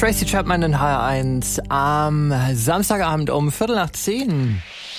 Tracy Chapman in HR1 am Samstagabend um 9:45.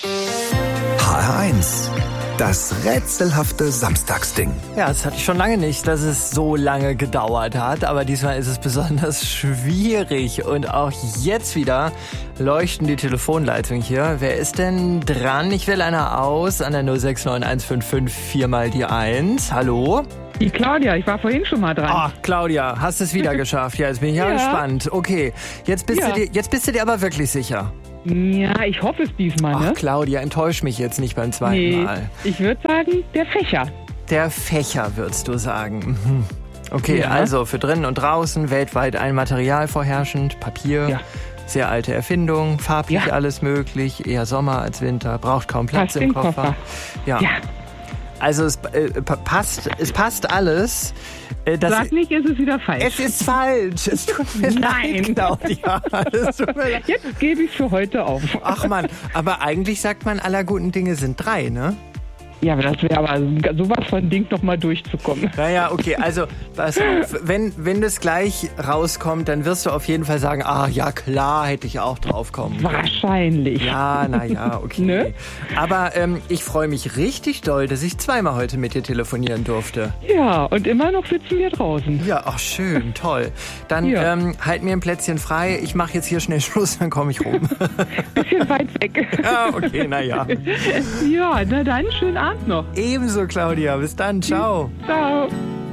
HR1, das rätselhafte Samstagsding. Ja, das hatte ich schon lange nicht, dass es so lange gedauert hat, aber diesmal ist es besonders schwierig und auch jetzt wieder leuchten die Telefonleitungen hier. Wer ist denn dran? Ich wähle einer aus an der 069155 4 mal die 1. Hallo? Die Claudia, ich war vorhin schon mal dran. Ah, Claudia, hast es wieder geschafft. Ja, jetzt bin ich ja gespannt. Okay, jetzt bist du dir aber wirklich sicher. Ja, ich hoffe es diesmal, ne? Ach, Claudia, enttäusch mich jetzt nicht beim zweiten Mal. Ich würde sagen, der Fächer. Der Fächer, würdest du sagen. Mhm. Okay, Ja. Also für drinnen und draußen, weltweit ein Material vorherrschend, Papier, Ja. sehr alte Erfindung, farblich Ja. alles möglich, eher Sommer als Winter, braucht kaum Platz Passt im im Koffer. Koffer. Ja. Also es passt alles. Sag nicht, ist es wieder falsch. Es ist falsch. Es tut mir leid, Claudia. Es tut mir leid. Jetzt gebe ich für heute auf. Ach man, aber eigentlich sagt man, aller guten Dinge sind 3, ne? Ja, aber das wäre aber sowas von Ding noch mal durchzukommen. Naja, okay, also pass auf, wenn das gleich rauskommt, dann wirst du auf jeden Fall sagen, ah ja klar, hätte ich auch drauf kommen können. Wahrscheinlich. Ja, naja, okay. Ne? Aber ich freue mich richtig doll, dass ich zweimal heute mit dir telefonieren durfte. Ja, und immer noch sitzen wir draußen. Ja, ach schön, toll. Dann Ja. halt mir ein Plätzchen frei, ich mache jetzt hier schnell Schluss, dann komme ich rum. Bisschen weit weg. Ja, okay, naja. Ja, na dann, schönen Abend noch. Ebenso, Claudia, bis dann, ciao. Ciao.